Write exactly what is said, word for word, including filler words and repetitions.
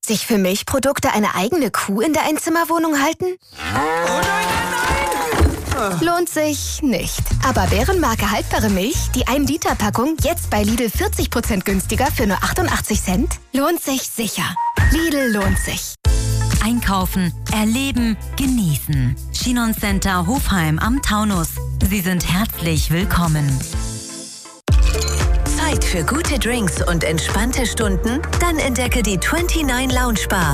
Sich für Milchprodukte eine eigene Kuh in der Einzimmerwohnung halten? Oh nein, nein, nein! Lohnt sich nicht. Aber Bärenmarke haltbare Milch, die ein Liter Packung, jetzt bei Lidl vierzig Prozent günstiger für nur achtundachtzig Cent? Lohnt sich sicher. Lidl lohnt sich. Einkaufen, erleben, genießen. Chinon Center Hofheim am Taunus. Sie sind herzlich willkommen. Zeit für gute Drinks und entspannte Stunden? Dann entdecke die neunundzwanzig Lounge Bar.